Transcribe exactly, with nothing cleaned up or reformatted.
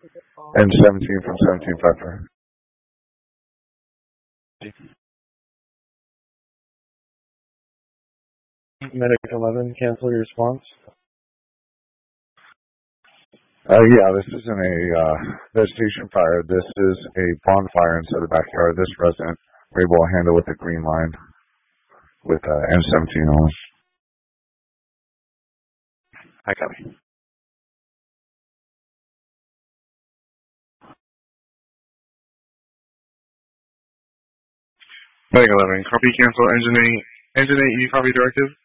N seventeen from seventeen Pfeiffer. Medic eleven, cancel your response. Uh, yeah, this isn't a uh, vegetation fire. This is a bonfire inside the backyard. This resident were able to handle with a green line with uh, N seventeen only. I copy. Medic eleven, copy, cancel, engine eight. Engine eight, you copy directive?